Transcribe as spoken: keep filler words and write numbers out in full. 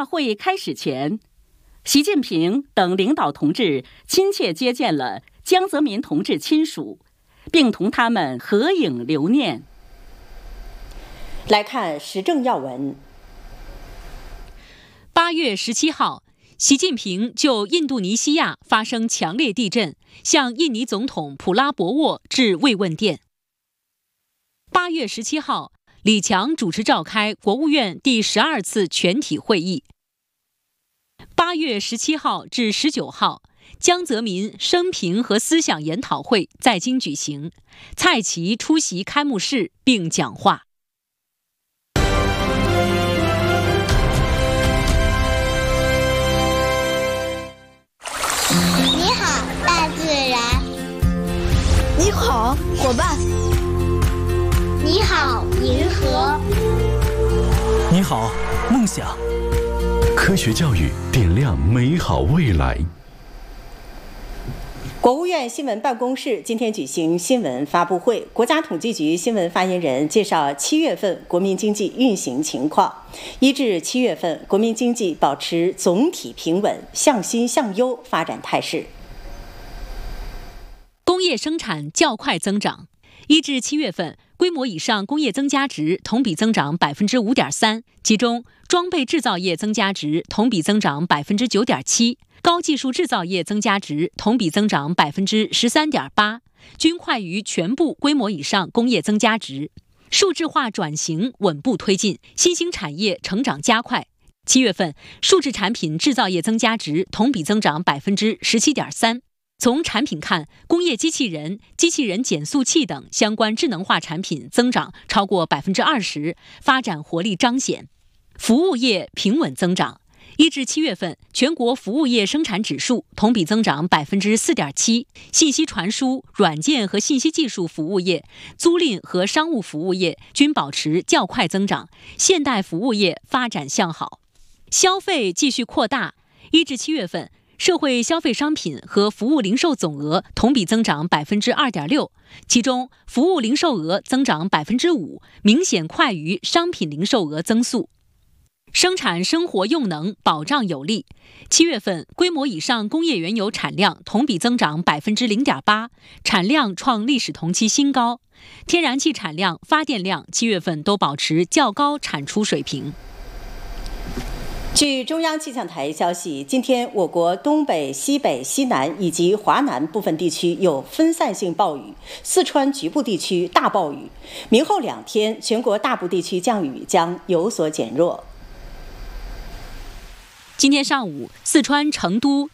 大会开始前，习近平等领导同志亲切接见了江泽民同志亲属，并同他们合影留念。 来看时政要闻。 八月十七号，习近平就印度尼西亚发生强烈地震，向印尼总统普拉博沃致慰问电。八月十七号，李强主持召开国务院第十二次全体会议。八月十七号至十九号，江泽民生平和思想研讨会在京举行，蔡奇出席开幕式并讲话。 你好，大自然。 你好，伙伴。 你好，银河。 你好，梦想。 科学教育点亮美好未来。 国务院新闻办公室今天举行新闻发布会，国家统计局新闻发言人介绍七月份国民经济运行情况。一至七月份，国民经济保持总体平稳、向新向优发展态势。 工业生产较快增长。一至七月份，规模以上工业增加值同比增长百分之五点三，其中装备制造业增加值同比增长百分之九点七。高技术制造业增加值同比增长百分之十三点八，均快于全部规模以上工业增加值。数字化转型稳步推进，新兴产业成长加快。七月份，数字产品制造业增加值同比增长百分之十七点三。从产品看，工业机器人、机器人减速器等相关智能化产品增长超过百分之二十，发展活力彰显。服务业平稳增长。一至七月份，全国服务业生产指数同比增长百分之四点七，信息传输、软件和信息技术服务业、租赁和商务服务业均保持较快增长，现代服务业发展向好。消费继续扩大。一至七月份，社会消费商品和服务零售总额同比增长百分之二点六，其中服务零售额增长百分之五，明显快于商品零售额增速。生产生活用能保障有力。七月份，规模以上工业原油产量同比增长百分之零点八，产量创历史同期新高。天然气产量、发电量七月份都保持较高产出水平。 据中央气象台消息，今天我国东北、西北、西南以及华南部分地区有分散性暴雨，四川局部地区大暴雨。明后两天，全国大部地区降雨将有所减弱。 今天上午，四川成都